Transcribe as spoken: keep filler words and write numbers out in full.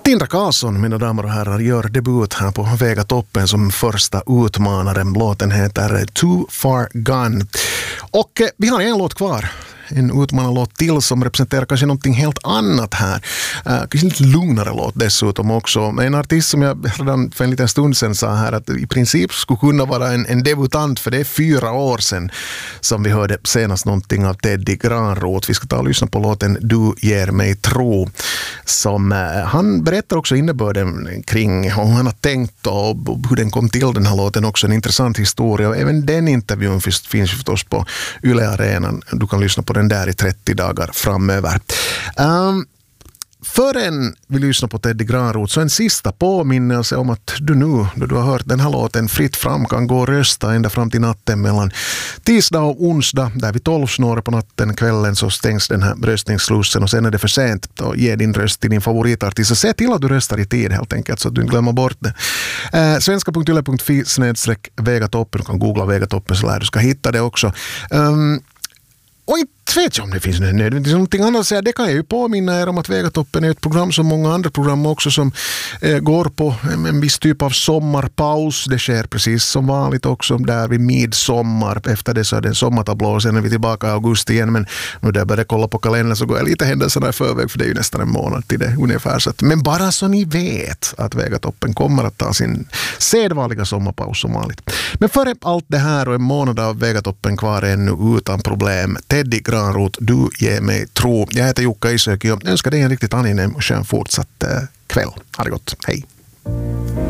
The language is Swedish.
Tindra Karlsson, mina damer och herrar, gör debut här på Vega toppen som första utmanaren. Låten heter Too Far Gone. Och eh, vi har en låt kvar. En utmanarlåt till som representerar kanske någonting helt annat här. Uh, kanske lite lugnare låt dessutom också. En artist som jag redan för en liten stund sedan sa här att i princip skulle kunna vara en, en debutant, för det är fyra år sedan som vi hörde senast någonting av Teddy Granroth. Vi ska ta och lyssna på låten Du ger mig tro. Som, uh, han berättar också innebörden kring hur han har tänkt och hur den kom till, den här låten. Också en intressant historia. Och även den intervjun finns, finns förstås på Yle Arenan. Du kan lyssna på den där i trettio dagar framöver. Um, Förrän vi lyssnar på Teddy Granroth så en sista påminnelse om att du nu, då du har hört den här låten fritt fram, kan gå och rösta ända fram till natten mellan tisdag och onsdag. Där vid tolv snåret på natten, kvällen, så stängs den här röstningsslussen och sen är det för sent att ge din röst till din favoritartist. Så se till att du röstar i tid helt enkelt så att du inte glömmer bort det. Eh, svenska punkt yle punkt fi snedstreck Vegatoppen. Du kan googla Vegatoppen så lär du ska hitta det också. Um, Och inte vet jag om det finns nödvändigt någonting annat att säga. Det kan jag ju påminna er om att Vegatoppen är ett program som många andra program också som eh, går på en, en viss typ av sommarpaus. Det sker precis som vanligt också där vid midsommar. Efter det så är det en sommartablå och sen är vi tillbaka i augusti igen. Men nu där jag börjar kolla på kalendern så går jag lite händelserna i förväg, för det är ju nästan en månad till det ungefär. Så att, men bara så ni vet att Vegatoppen kommer att ta sin sedvanliga sommarpaus som vanligt. Men före allt det här och en månad av Vegatoppen kvar ännu utan problem. Teddy Granroth, Du ger mig tro. Jag heter Jukka Isöki och önskar dig en riktigt angenäm och skön fortsatt kväll. Ha det gott. Hej!